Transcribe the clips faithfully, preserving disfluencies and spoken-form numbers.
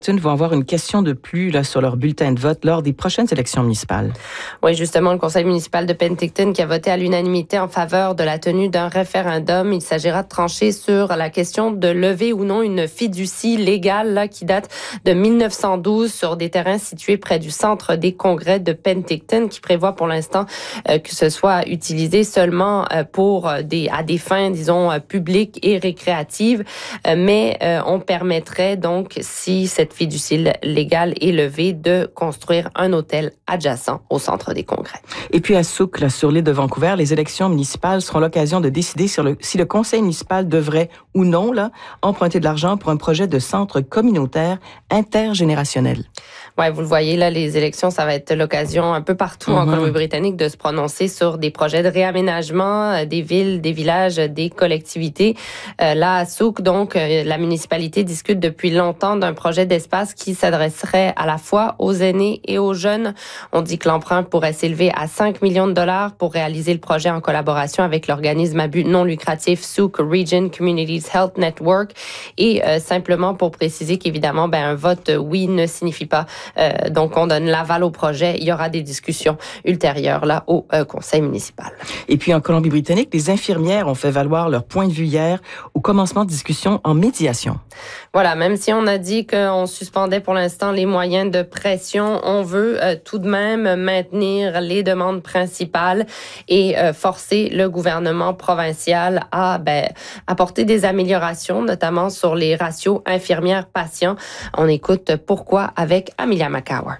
vont avoir une question de plus là, sur leur bulletin de vote lors des prochaines élections municipales. Oui, justement, le conseil municipal de Penticton qui a voté à l'unanimité en faveur de la tenue d'un référendum. Il s'agira de trancher sur la question de lever ou non une fiducie légale là, qui date de mille neuf cent douze sur des terrains situés près du centre des congrès de Penticton qui prévoit pour l'instant euh, que ce soit utilisé seulement euh, pour des, à des fins, disons, euh, publiques et récréatives. Euh, mais euh, on permettrait donc, si cette fiducie légale est levée, de construire un hôtel adjacent au centre des congrès. Et puis à Souk, là, sur l'île de Vancouver, les élections municipales seront l'occasion de décider sur le, si le conseil municipal devrait ou non là, emprunter de l'argent pour un projet de centre communautaire intergénérationnel. Oui, vous le voyez, là, les élections, ça va être l'occasion un peu partout mm-hmm. en Colombie-Britannique de se prononcer sur des projets de réaménagement euh, des villes, des villages, des collectivités. Euh, là, à Souk, donc, euh, la municipalité discute depuis longtemps d'un projet d'espace qui s'adresserait à la fois aux aînés et aux jeunes. On dit que l'emprunt pourrait s'élever à cinq millions de dollars pour réaliser le projet en collaboration avec l'organisme à but non lucratif Souk Region Communities Health Network. Et euh, simplement pour préciser qu'évidemment, ben, un vote oui ne signifie pas Euh, donc, on donne l'aval au projet. Il y aura des discussions ultérieures là au euh, conseil municipal. Et puis, en Colombie-Britannique, les infirmières ont fait valoir leur point de vue hier au commencement de discussions en médiation. Voilà, même si on a dit qu'on suspendait pour l'instant les moyens de pression, on veut euh, tout de même maintenir les demandes principales et euh, forcer le gouvernement provincial à ben, apporter des améliorations, notamment sur les ratios infirmières-patients. On écoute pourquoi avec Amelia McCower.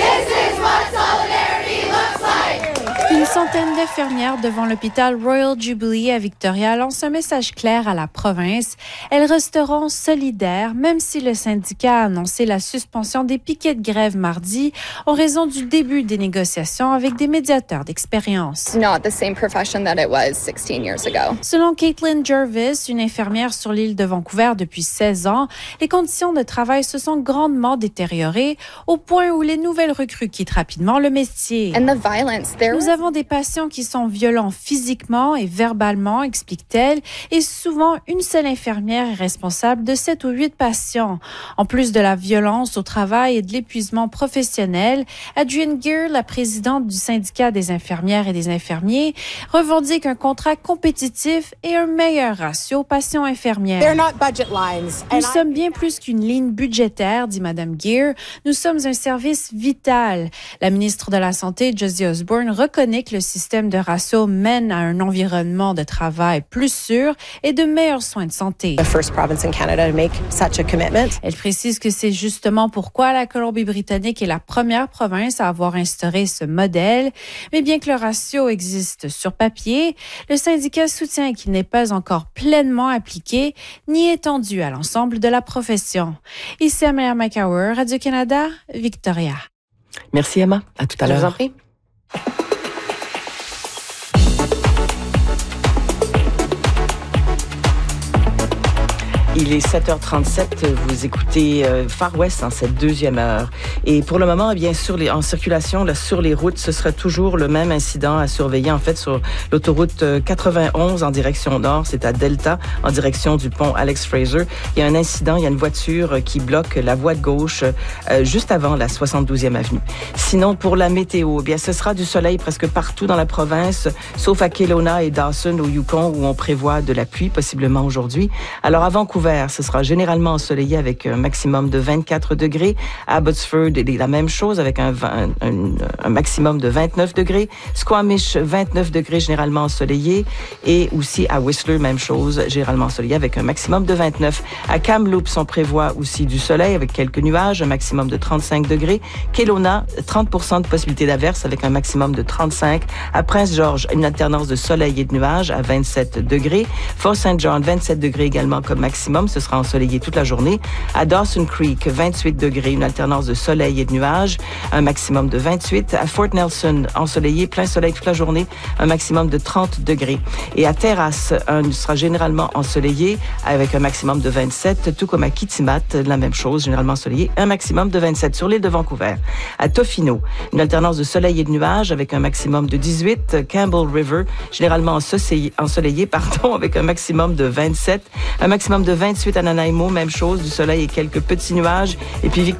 Une centaine d'infirmières devant l'hôpital Royal Jubilee à Victoria lancent un message clair à la province. Elles resteront solidaires, même si le syndicat a annoncé la suspension des piquets de grève mardi en raison du début des négociations avec des médiateurs d'expérience. Not the same profession that it was sixteen years ago. Selon Caitlin Jervis, une infirmière sur l'île de Vancouver depuis seize ans, les conditions de travail se sont grandement détériorées au point où les nouvelles recrues quittent rapidement le métier. And the violence there. Nous avons des patients qui sont violents physiquement et verbalement, explique-t-elle, et souvent une seule infirmière est responsable de sept ou huit patients. En plus de la violence au travail et de l'épuisement professionnel, Adrienne Gear, la présidente du syndicat des infirmières et des infirmiers, revendique un contrat compétitif et un meilleur ratio patient-infirmière. Nous sommes bien plus qu'une ligne budgétaire, dit Mme Gear. Nous sommes un service vital. La ministre de la Santé, Josie Osborne, reconnaît que le système de ratio mène à un environnement de travail plus sûr et de meilleurs soins de santé. The first province in Canada to make such a commitment. Elle précise que c'est justement pourquoi la Colombie-Britannique est la première province à avoir instauré ce modèle. Mais bien que le ratio existe sur papier, le syndicat soutient qu'il n'est pas encore pleinement appliqué ni étendu à l'ensemble de la profession. Ici Amelia McCower, Radio-Canada, Victoria. Merci Emma, à tout à l'heure. Je vous en prie. Il est sept heures trente-sept, vous écoutez euh, Far West en cette deuxième heure. Et pour le moment, eh bien sûr, les, en circulation, là, sur les routes, ce sera toujours le même incident à surveiller. En fait, sur l'autoroute quatre-vingt-onze en direction nord, c'est à Delta, en direction du pont Alex Fraser. Il y a un incident, il y a une voiture qui bloque la voie de gauche euh, juste avant la soixante-douzième avenue. Sinon, pour la météo, eh bien, ce sera du soleil presque partout dans la province, sauf à Kelowna et Dawson au Yukon où on prévoit de la pluie, possiblement aujourd'hui. Alors, à Vancouver, ce sera généralement ensoleillé avec un maximum de vingt-quatre degrés. À Abbotsford, la même chose avec un, un, un maximum de vingt-neuf degrés. Squamish, vingt-neuf degrés généralement ensoleillé. Et aussi à Whistler, même chose, généralement ensoleillé avec un maximum de vingt-neuf. À Kamloops, on prévoit aussi du soleil avec quelques nuages, un maximum de trente-cinq degrés. Kelowna, trente pour cent de possibilité d'averse avec un maximum de trente-cinq. À Prince George, une alternance de soleil et de nuages à vingt-sept degrés. Fort Saint John, vingt-sept degrés également comme maximum. Ce sera ensoleillé toute la journée. À Dawson Creek, vingt-huit degrés, une alternance de soleil et de nuages, un maximum de vingt-huit. À Fort Nelson, ensoleillé, plein soleil toute la journée, un maximum de trente degrés. Et à Terrace, un sera généralement ensoleillé avec un maximum de vingt-sept, tout comme à Kitimat, la même chose, généralement ensoleillé, un maximum de vingt-sept sur l'île de Vancouver. À Tofino, une alternance de soleil et de nuages avec un maximum de dix-huit. Campbell River, généralement ensoleillé, ensoleillé pardon, avec un maximum de vingt-sept, un maximum de vingt-huit à Nanaimo, même chose, du soleil et quelques petits nuages. Et puis